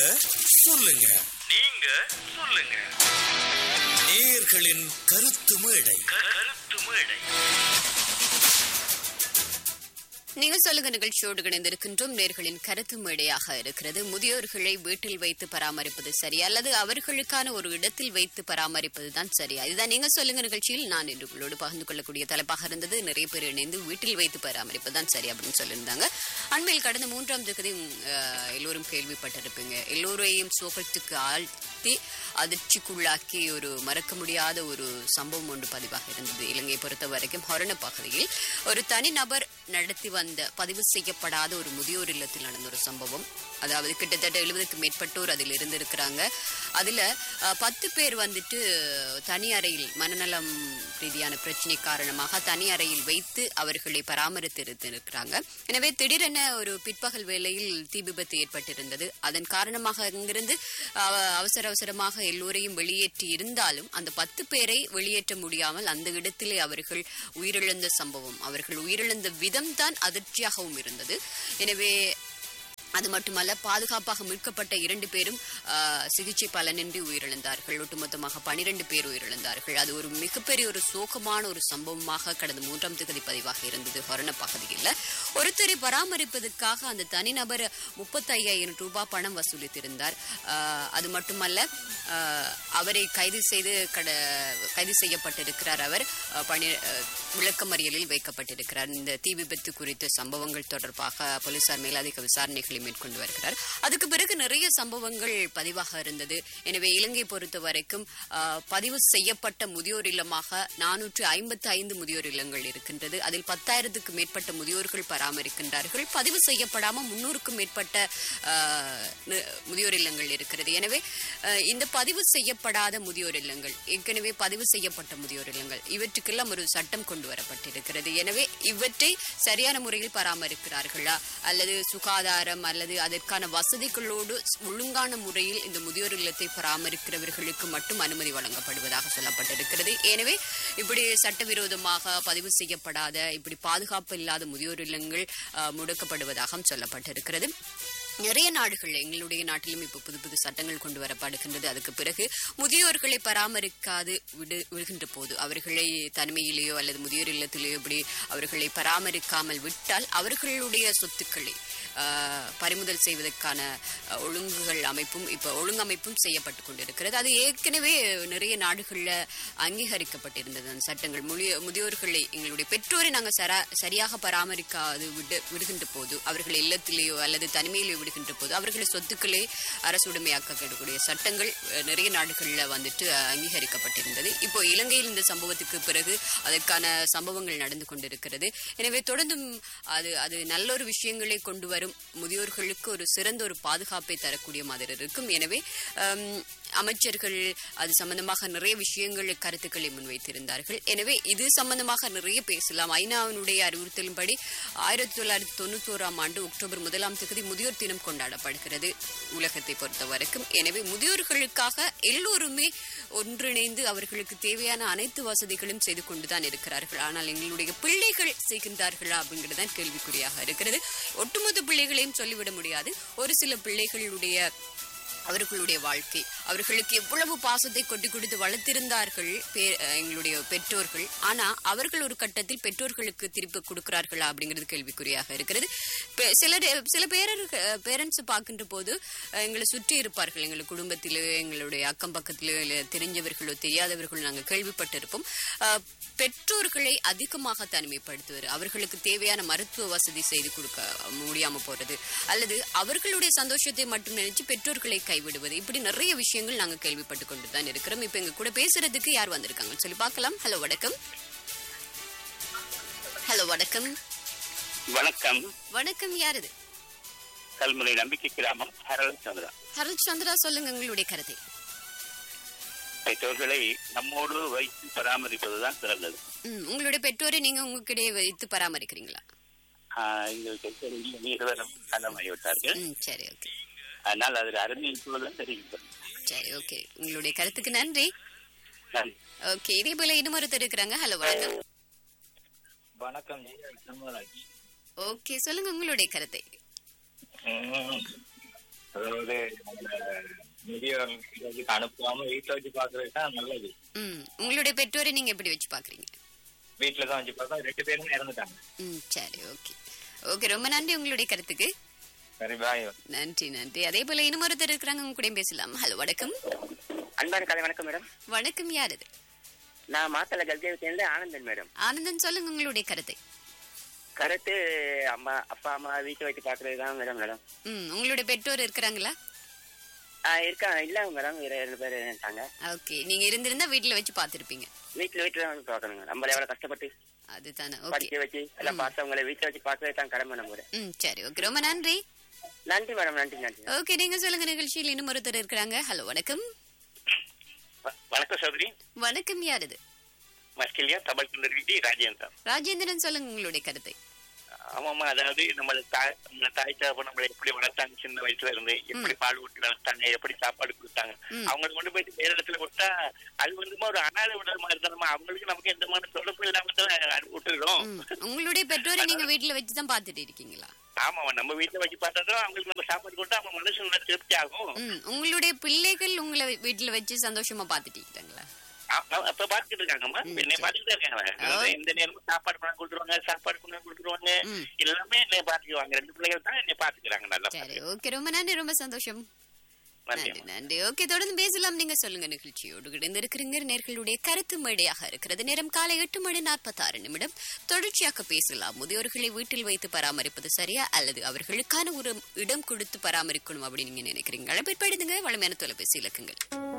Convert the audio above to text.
சொல்லுங்க. நீங்க சொல்லுங்க. நேயர்களின் கருத்து மேடை. கருத்து மேடை. நீங்கள் சொல்லுங்க நிகழ்ச்சியோடு இணைந்திருக்கின்றோம். நேர்களின் கருத்து மேடையாக இருக்கிறது. முதியோர்களை வீட்டில் வைத்து பராமரிப்பது சரியா அல்லது அவர்களுக்கான ஒரு இடத்தில் வைத்து பராமரிப்பதுதான் சரியா? இதுதான் நீங்க சொல்லுங்க நிகழ்ச்சியில் நான் இன்று உங்களோடு பகிர்ந்து கொள்ளக்கூடிய தலைப்பாக இருந்தது. நிறைய பேர் இணைந்து வீட்டில் வைத்து பராமரிப்பதுதான் சரி அப்படின்னு சொல்லியிருந்தாங்க. அண்மையில் கடந்த 3ஆம் தேதி எல்லோரும் கேள்விப்பட்டிருப்பீங்க. எல்லோரையும் சோகத்துக்கு ஆழ்த்தி அதிர்ச்சிக்குள்ளாக்கி ஒரு மறக்க முடியாத ஒரு சம்பவம் ஒன்று பதிவாக இருந்தது. இலங்கையை பொறுத்த வரைக்கும் ஹொரண பகுதியில் ஒரு தனிநபர் நடத்தி வந்த பதிவு செய்யப்படாத ஒரு முதியோர் இல்லத்தில் நடந்த ஒரு சம்பவம். அதாவது கிட்டத்தட்ட 70க்கு மேற்பட்டோர் அதில் இருந்திருக்கிறாங்க. அதுல 10 பேர் வந்துட்டு தனி அறையில் மனநலம் ரீதியான பிரச்சனை காரணமாக தனி அறையில் வைத்து அவர்களை பராமரித்து இருக்கிறாங்க. எனவே திடீரென ஒரு பிற்பகல் வேளையில் தீ விபத்து ஏற்பட்டிருந்தது. அதன் காரணமாக அங்கிருந்து அவசரமாக எல்லோரையும் வெளியேற்றி இருந்தாலும் அந்த 10 பேரை வெளியேற்ற முடியாமல் அந்த இடத்திலே அவர்கள் உயிரிழந்த சம்பவம், அவர்கள் உயிரிழந்த விதம் தான் அதிர்ச்சியாகவும் இருந்தது. எனவே அது மட்டுமல்ல, பாதுகாப்பாக மீட்கப்பட்ட 2 பேரும் சிகிச்சை பலனின்றி உயிரிழந்தார்கள். ஒட்டுமொத்தமாக 12 பேர் உயிரிழந்தார்கள். அது ஒரு மிகப்பெரிய ஒரு சோகமான ஒரு சம்பவமாக கடந்த 3ஆம் தேதி பதிவாக இருந்தது. ஹொரண பகுதியில் ஒருத்தரை பராமரிப்பதற்காக அந்த தனிநபர் 35,000 ரூபாய் பணம் வசூலித்திருந்தார். அது மட்டுமல்ல, அவரை கைது செய்யப்பட்டிருக்கிறார். அவர் விளக்கமறியலில் வைக்கப்பட்டிருக்கிறார். இந்த தீ விபத்து குறித்த சம்பவங்கள் தொடர்பாக போலீசார் மேலதிக விசாரணைகளை மேற்கொண்டு வருகிறார். அதுக்கு பிறகு நிறைய சம்பவங்கள் பதிவாக இருந்தது. எனவே இலங்கை பொறுத்த வரைக்கும் பதிவு செய்யப்பட்ட முதியோர் இல்லமாக 455 முதியோர் இல்லங்கள் இருக்கின்றது. அதில் 10,000க்கு மேற்பட்ட முதியோர்கள் பராமரிக்கின்றார்கள். பதிவு செய்யப்படாமல் 300க்கும் மேற்பட்ட முதியோர் இல்லங்கள் இருக்கிறது. எனவே இந்த பதிவு செய்யப்படாத முதியோர் இல்லங்கள், ஏற்கனவே பதிவு செய்யப்பட்ட முதியோர் இல்லங்கள், இவற்றுக்கெல்லாம் ஒரு சட்டம் கொண்டு வரப்பட்டிருக்கிறது. எனவே இவற்றை சரியான முறையில் பராமரிக்கிறார்களா அல்லது சுகாதாரம் அல்லது அதற்கான வசதிகளோடு ஒழுங்கான முறையில் இந்த முதியோர் இல்லத்தை பராமரிக்கிறவர்களுக்கு மட்டும் அனுமதி வழங்கப்படுவதாக சொல்லப்பட்டிருக்கிறது. எனவே இப்படி சட்டவிரோதமாக பதிவு செய்யப்படாத, இப்படி பாதுகாப்பு இல்லாத முதியோர் இல்லங்கள் முடக்கப்படுவதாக சொல்லப்பட்டிருக்கிறது. நிறைய நாடுகள், எங்களுடைய நாட்டிலும் இப்போ புது சட்டங்கள் கொண்டு வரப்படுகின்றது. அதுக்கு பிறகு முதியோர்களை பராமரிக்காது விடுகின்ற போது, அவர்களை தனிமையிலேயோ அல்லது முதியோர் இல்லத்திலேயோ இப்படி அவர்களை பராமரிக்காமல் விட்டால் அவர்களுடைய சொத்துக்களை பறிமுதல் செய்வதற்கான ஒழுங்கமைப்பும் செய்யப்பட்டு கொண்டிருக்கிறது. அது ஏற்கனவே நிறைய நாடுகளில் அங்கீகரிக்கப்பட்டிருந்தது அந்த சட்டங்கள். முதியோர்களை, எங்களுடைய பெற்றோரை நாங்கள் சரியாக பராமரிக்காது விடுகின்ற போது, அவர்கள் இல்லத்திலேயோ அல்லது தனிமையிலேயோ விடுகின்ற போது அவர்களை சொத்துக்களை அரசுடைமையாக்கக்கூடிய சட்டங்கள் நிறைய நாடுகளில் வந்துட்டு அங்கீகரிக்கப்பட்டிருந்தது. இப்போ இலங்கையில் இந்த சம்பவத்துக்கு பிறகு அதற்கான சம்பவங்கள் நடந்து கொண்டிருக்கிறது. எனவே தொடர்ந்தும் அது நல்ல ஒரு விஷயங்களை கொண்டு வரும், முதியோர்களுக்கு ஒரு சிறந்த ஒரு பாதுகாப்பை தரக்கூடிய மாதிரி இருக்கும். எனவே அமைச்சர்கள் அது சம்பந்தமாக நிறைய விஷயங்கள் கருத்துக்களை முன்வைத்திருந்தார்கள். எனவே இது சம்பந்தமாக நிறைய பேசலாம். ஐநாவினுடைய அறிவுறுத்தலின்படி 1991ஆம் ஆண்டு அக்டோபர் 1ஆம் தேதி முதியோர் தினம் கொண்டாடப்படுகிறது உலகத்தை பொறுத்த வரைக்கும். எனவே முதியோர்களுக்காக எல்லோருமே ஒன்றிணைந்து அவர்களுக்கு தேவையான அனைத்து வசதிகளும் செய்து கொண்டுதான் இருக்கிறார்கள். ஆனால் எங்களுடைய பிள்ளைகள் செய்கின்றார்களா அப்படிங்கிறதான் கேள்விக்குறியாக இருக்கிறது. ஒட்டுமொத்த பிள்ளைகளையும் சொல்லிவிட முடியாது. ஒரு சில பிள்ளைகளுடைய அவர்களுடைய வாழ்க்கை, அவர்களுக்கு எவ்வளவு பாசத்தை கொட்டி கொடுத்து வளர்த்திருந்தார்கள் எங்களுடைய பெற்றோர்கள். ஆனா அவர்கள் ஒரு கட்டத்தில் பெற்றோர்களுக்கு திருப்பி கொடுக்கிறார்களா அப்படிங்கிறது கேள்விக்குறியாக இருக்கிறது. சில பேரண்ட்ஸ் பார்க்கின்ற போது எங்களை சுற்றி இருப்பார்கள், எங்கள் குடும்பத்திலோ எங்களுடைய அக்கம் பக்கத்திலோ தெரிஞ்சவர்களோ தெரியாதவர்களோ நாங்கள் கேள்விப்பட்டிருப்போம். பெற்றோர்களை அதிகமாக தனிமைப்படுத்துவது, அவர்களுக்கு தேவையான மருத்துவ வசதி செய்து கொடுக்க முடியாம போறது, அல்லது அவர்களுடைய சந்தோஷத்தை மட்டும் நினைச்சு பெற்றோர்களை கைவிடுவது, இப்படி நிறைய விஷயங்கள் நாங்க கேள்விப்பட்டு கொண்டுதான் இருக்கிறோம். இப்ப எங்க கூட பேசுறதுக்கு யார் வந்திருக்காங்கன்னு சொல்லி பார்க்கலாம். ஹலோ வணக்கம். ஹலோ வணக்கம். வணக்கம். வணக்கம், யார் இது? கல்முனை நம்பிக்கை கிராமம் ஹரல் சந்திரா. ஹரல் சந்திரா, சொல்லுங்க உங்களுடைய கருத்தை. பெற்றோர்களை நம்மோடு வைத்து பராமரிப்பதுதான் சிறந்தது. உங்களுடைய பெற்றோரை நீங்க உங்ககிட்டயே வைத்து பராமரிக்கிறீங்களா? எங்கள் பெற்றோர் நீர்வரம் காலமாகிவிட்டார்கள். சரி, ஓகே. அதனால் அதில் அறிஞர் தெரிவிப்பது. சரி, ஓகே. உங்களுடைய கருத்துக்கு நன்றி. ஓகே, இதே போல இன்னும் ஒருத்தர் இருக்கிறாங்க. ஹலோ வணக்கம். வணக்கம். ஓகே, சொல்லுங்க உங்களுடைய கருத்தை. அதாவது முதியோர்களுக்கு அனுப்பாம வீட்டுல வச்சு பாக்குறது தான் நல்லது. உங்களுடைய பெற்றோரை நீங்க எப்படி வச்சு பாக்குறீங்க? வீட்டுலதான் வச்சு பார்த்தா 2 பேருமே இறந்துட்டாங்க. சரி, ஓகே ஓகே, ரொம்ப நன்றி உங்களுடைய கருத்துக்கு. சரி, பாய். நன்றி நன்றி. அதே போல இன்னும் ஒருத்தர் இருக்கிறாங்க, உங்க கூட பேசலாம். ஹலோ, வணக்கம். அன்பான காலை வணக்கம் மேடம். வணக்கம், யார் இது? நான் மாத்தள கல்தேவத்திலிருந்து ஆனந்தன் மேடம். ஆனந்தன், சொல்லுங்க உங்களுடைய கருத்தை. கருத்து அப்பா அம்மா வீட்டை வச்சு பாக்குறதுதான் மேடம். உங்களுடைய பெற்றோர் இருக்கிறாங்களா? இருக்காங்க, இல்ல மேடம், 2 பேர் இருக்காங்க. ஓகே, நீங்க இருந்திருந்தா வீட்டுல வச்சு பாத்துருப்பீங்க. வீட்டுல வந்து பாக்கணுங்க. நம்ம எவ்வளவு கஷ்டப்பட்டு அதுதானே படிக்க வச்சு எல்லாம் பார்த்தவங்களை வீட்டுல வச்சு பாக்குறது தான் கடமை நம்ம. சரி, ஓகே, ரொம்ப நன்றி. நன்றி மேடம், நன்றி. ஓகே, நீங்க சொல்லுங்க. நிகழ்ச்சியில் இன்னும் ஒருத்தர் இருக்கிறாங்க. ஹலோ, வணக்கம். வணக்கம் சௌதரி. வணக்கம், யார் இது? மஸ்கிலியா தபால் குண்டர்விஜி ராஜேந்திரன். ராஜேந்திரன், சொல்லுங்க உங்களுடைய கருத்தை. ஆமாமா, அதாவது நம்ம தாய் தகப்பன் நம்மளை எப்படி வளர்த்தாங்க, சின்ன வயசுல இருந்து எப்படி பால் ஊட்டி வளர்த்தாங்க, எப்படி சாப்பாடு கொடுத்தாங்க, அவங்களுக்கு கொண்டு போயிட்டு வேற இடத்துல கொடுத்தா அது வந்து ஒரு அனாதை உடல் மாதிரி தான். அவங்களுக்கு நமக்கு எந்த மாதிரி தொடர்பு இல்லாம தான் விட்டுறோம். உங்களுடைய பெற்றோரை நீங்க வீட்டுல வச்சுதான் பாத்துட்டு இருக்கீங்களா? ஆமா, நம்ம வீட்டுல வச்சு பார்த்தாதான் அவங்களுக்கு நம்ம சாப்பாடு கொடுத்தா அவங்க மனசு நல்லா திருப்தி ஆகும். உங்களுடைய பிள்ளைகள் உங்களை வீட்டுல வச்சு சந்தோஷமா பாத்துட்டு இருக்காங்களா? அப்ப பாத்துட்டு இருக்காங்கம்மா, என்னை பாத்துக்கிட்டே இருக்காங்களா? இந்த நேரமும் சாப்பாடு கொண்டு கொடுத்துருவாங்க, சாப்பாடு கொண்டு கொடுத்துருவாங்க, எல்லாமே என்னை பாத்துக்குவாங்க. 2 பிள்ளைகள் தான் என்னை பாத்துக்கிறாங்க நல்லா. சரி, ஓகே, ரொம்ப நன்றி, ரொம்ப சந்தோஷம். நன்றி. ஓகே, தொடர்ந்து பேசலாம். நீங்க சொல்லுங்க. நிகழ்ச்சியோடு இணைந்திருக்கிறீங்க. நேர்களுடைய கருத்து மேடையாக இருக்கிறது. நேரம் காலை 8:46. தொடர்ச்சியாக பேசலாம். முதியோர்களை வீட்டில் வைத்து பராமரிப்பது சரியா அல்லது அவர்களுக்கான ஒரு இடம் கொடுத்து பராமரிக்கணும் அப்படின்னு நீங்க நினைக்கிறீங்க? அழைப்பிடுங்க. வளமையான தொலைபேசி இலக்குங்கள்.